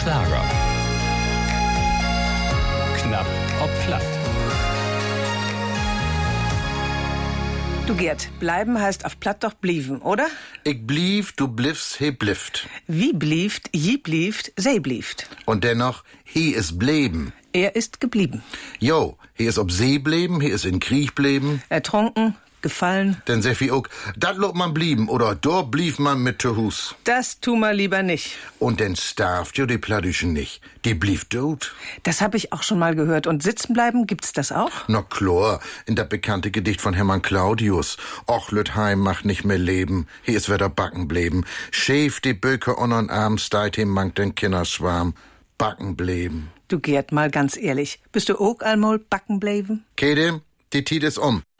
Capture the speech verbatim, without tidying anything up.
Lager. Knapp ob platt. Du Gerd, bleiben heißt auf platt doch blieven, oder? Ich blief, du bliffst, he blifft. Wie blieft, je blieft, sei blieft. Und dennoch, he is bleben. Er ist geblieben. Jo, he is ob See bleben, he is in Krieg bleben. Ertrunken, gefallen. Denn Seffi ook, dat lobt man blieben, oder dort blieb man mit te Hus. Das tu mal lieber nicht. Und denn starft jo die Plattischen nicht. Die blieb tot. Das hab ich auch schon mal gehört. Und sitzen bleiben, gibt's das auch? Na klar, in das bekannte Gedicht von Hermann Claudius. Och, Lütheim macht nicht mehr leben, hier is wieder backen bleben. Schäf die Böcke on Arm, steit ihm mank den Kinderschwarm. Backen bleben. Du Gerd, mal ganz ehrlich, bist du ook einmal backen bleiben? Kedem, die Tiet is um.